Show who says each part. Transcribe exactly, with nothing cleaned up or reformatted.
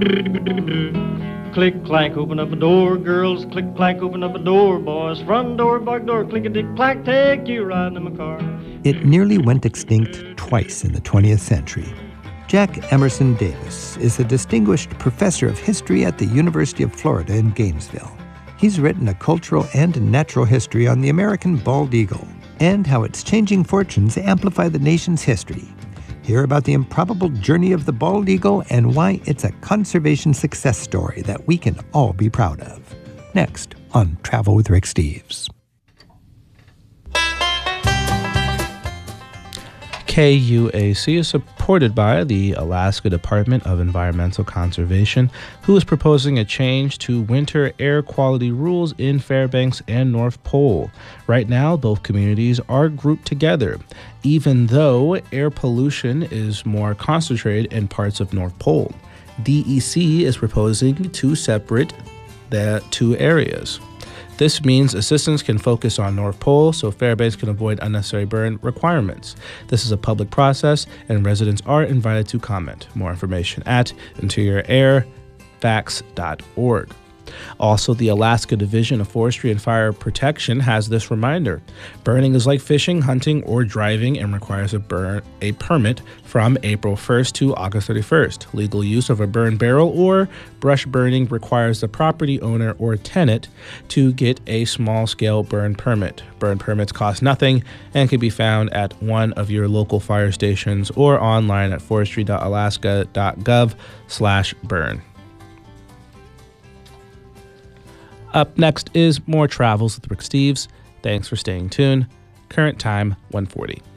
Speaker 1: Click, clack, open up a door, girls. Click, clack, open up a door, boys. Front door, back door, click-a-dick-clack, take you riding in my car.
Speaker 2: It nearly went extinct twice in the twentieth century. Jack Emerson Davis is a distinguished professor of history at the University of Florida in Gainesville. He's written a cultural and natural history on the American bald eagle and how its changing fortunes amplify the nation's history. Hear about the improbable journey of the bald eagle and why it's a conservation success story that we can all be proud of. Next on Travel with Rick Steves.
Speaker 3: K U A C is supported by the Alaska Department of Environmental Conservation, who is proposing a change to winter air quality rules in Fairbanks and North Pole. Right now, both communities are grouped together, even though air pollution is more concentrated in parts of North Pole. D E C is proposing to separate the two areas. This means assistance can focus on North Pole so Fairbanks can avoid unnecessary burn requirements. This is a public process and residents are invited to comment. More information at interior air facts dot org. Also, the Alaska Division of Forestry and Fire Protection has this reminder. Burning is like fishing, hunting, or driving and requires a burn a permit from April first to August thirty-first. Legal use of a burn barrel or brush burning requires the property owner or tenant to get a small-scale burn permit. Burn permits cost nothing and can be found at one of your local fire stations or online at forestry dot alaska dot gov slash burn. Up next is more Travels with Rick Steves. Thanks for staying tuned. Current time, one forty.